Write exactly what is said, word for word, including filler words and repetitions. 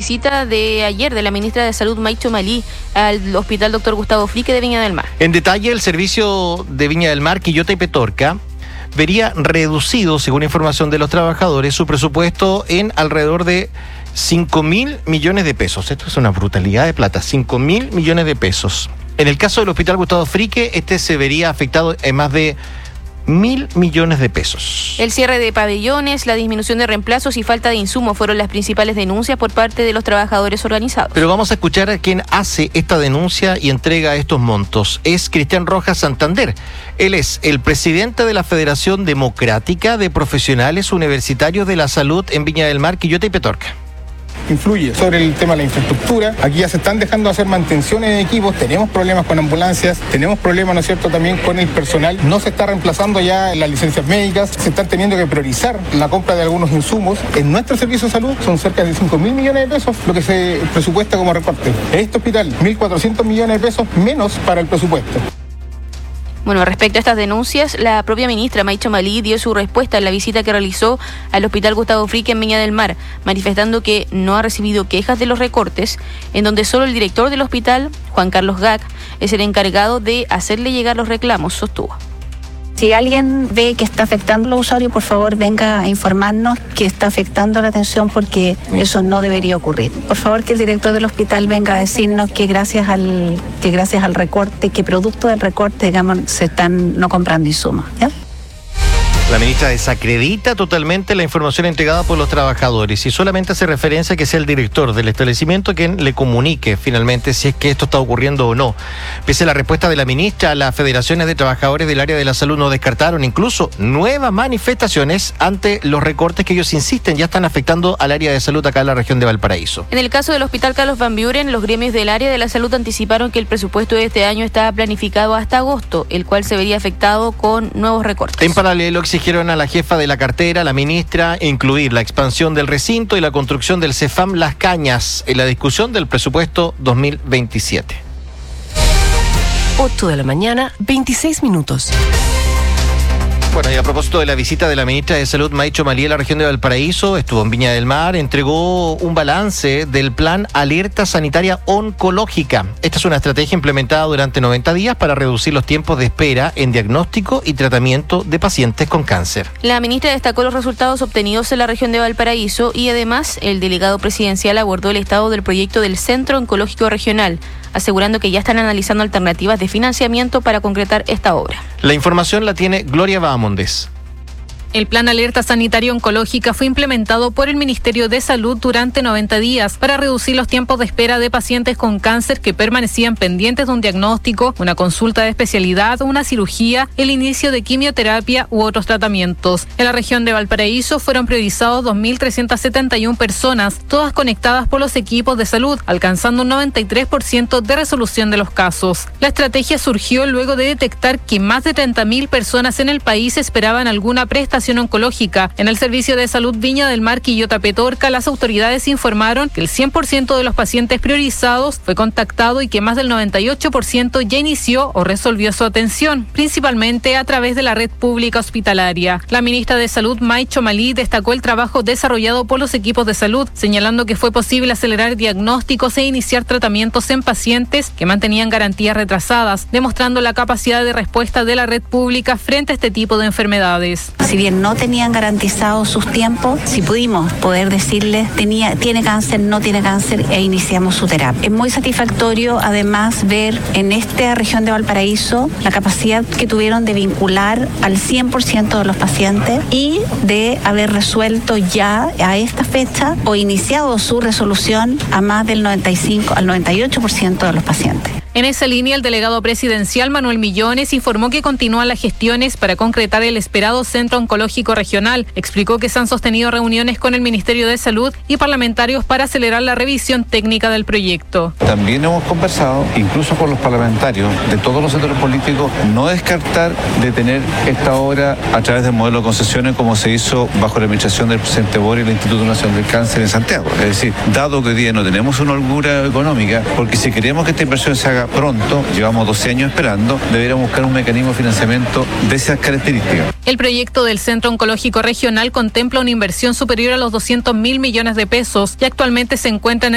visita de ayer de la ministra de Salud, Maicho Malí, al Hospital Doctor Gustavo Frique de Viña del Mar. En detalle, el servicio de Viña del Mar, Quillota y Petorca, vería reducido, según información de los trabajadores, su presupuesto en alrededor de cinco mil millones de pesos. Esto es una brutalidad de plata, cinco mil millones de pesos. En el caso del Hospital Gustavo Frique, este se vería afectado en más de mil millones de pesos. El cierre de pabellones, la disminución de reemplazos y falta de insumos fueron las principales denuncias por parte de los trabajadores organizados. Pero vamos a escuchar a quien hace esta denuncia y entrega estos montos. Es Cristian Rojas Santander. Él es el presidente de la Federación Democrática de Profesionales Universitarios de la Salud en Viña del Mar, Quillota y Petorca. Influye sobre el tema de la infraestructura. Aquí ya se están dejando de hacer mantenciones de equipos, tenemos problemas con ambulancias, tenemos problemas, ¿no es cierto?, también con el personal. No se está reemplazando ya las licencias médicas, se están teniendo que priorizar la compra de algunos insumos. En nuestro servicio de salud son cerca de cinco mil millones de pesos lo que se presupuesta como recorte. En este hospital, mil cuatrocientos millones de pesos menos para el presupuesto. Bueno, respecto a estas denuncias, la propia ministra Maicho Malí dio su respuesta en la visita que realizó al Hospital Gustavo Frique en Viña del Mar, manifestando que no ha recibido quejas de los recortes, en donde solo el director del hospital, Juan Carlos Gac, es el encargado de hacerle llegar los reclamos, sostuvo. Si alguien ve que está afectando a los usuarios, por favor venga a informarnos que está afectando la atención, porque eso no debería ocurrir. Por favor, que el director del hospital venga a decirnos que gracias al que gracias al recorte, que producto del recorte, digamos, se están no comprando insumos, ¿ya? La ministra desacredita totalmente la información entregada por los trabajadores y solamente hace referencia a que sea el director del establecimiento quien le comunique finalmente si es que esto está ocurriendo o no. Pese a la respuesta de la ministra, las federaciones de trabajadores del área de la salud no descartaron incluso nuevas manifestaciones ante los recortes que ellos insisten ya están afectando al área de salud acá en la región de Valparaíso. En el caso del Hospital Carlos Van Buren, los gremios del área de la salud anticiparon que el presupuesto de este año estaba planificado hasta agosto, el cual se vería afectado con nuevos recortes. En paralelo, exigieron a la jefa de la cartera, la ministra, incluir la expansión del recinto y la construcción del CEFAM Las Cañas en la discusión del presupuesto dos mil veintisiete. ocho de la mañana, veintiséis minutos. Bueno, y a propósito de la visita de la ministra de Salud, Maicho Malí, a la región de Valparaíso, estuvo en Viña del Mar, entregó un balance del plan Alerta Sanitaria Oncológica. Esta es una estrategia implementada durante noventa días para reducir los tiempos de espera en diagnóstico y tratamiento de pacientes con cáncer. La ministra destacó los resultados obtenidos en la región de Valparaíso y además el delegado presidencial abordó el estado del proyecto del Centro Oncológico Regional, asegurando que ya están analizando alternativas de financiamiento para concretar esta obra. La información la tiene Gloria Bahamondes. El Plan Alerta Sanitaria Oncológica fue implementado por el Ministerio de Salud durante noventa días para reducir los tiempos de espera de pacientes con cáncer que permanecían pendientes de un diagnóstico, una consulta de especialidad, una cirugía, el inicio de quimioterapia u otros tratamientos. En la región de Valparaíso fueron priorizados dos mil trescientas setenta y una personas, todas conectadas por los equipos de salud, alcanzando un noventa y tres por ciento de resolución de los casos. La estrategia surgió luego de detectar que más de treinta mil personas en el país esperaban alguna prestación oncológica. En el Servicio de Salud Viña del Mar, Quillota Petorca, las autoridades informaron que el cien por ciento de los pacientes priorizados fue contactado y que más del noventa y ocho por ciento ya inició o resolvió su atención, principalmente a través de la red pública hospitalaria. La ministra de Salud, Maicho Malí, destacó el trabajo desarrollado por los equipos de salud, señalando que fue posible acelerar diagnósticos e iniciar tratamientos en pacientes que mantenían garantías retrasadas, demostrando la capacidad de respuesta de la red pública frente a este tipo de enfermedades. Si bien no tenían garantizados sus tiempos, si pudimos poder decirles tenía, tiene cáncer, no tiene cáncer, e iniciamos su terapia. Es muy satisfactorio además ver en esta región de Valparaíso la capacidad que tuvieron de vincular al cien por ciento de los pacientes y de haber resuelto ya a esta fecha o iniciado su resolución a más del noventa y cinco al noventa y ocho por ciento de los pacientes. En esa línea, el delegado presidencial Manuel Millones informó que continúan las gestiones para concretar el esperado Centro Oncológico Regional. Explicó que se han sostenido reuniones con el Ministerio de Salud y parlamentarios para acelerar la revisión técnica del proyecto. También hemos conversado, incluso con los parlamentarios de todos los sectores políticos, no descartar de tener esta obra a través del modelo de concesiones como se hizo bajo la administración del presidente Boric y el Instituto Nacional del Cáncer en Santiago. Es decir, dado que hoy día no tenemos una holgura económica, porque si queremos que esta inversión se haga pronto, llevamos doce años esperando, deberíamos buscar un mecanismo de financiamiento de esas características. El proyecto del Centro Oncológico Regional contempla una inversión superior a los doscientos mil millones de pesos y actualmente se encuentra en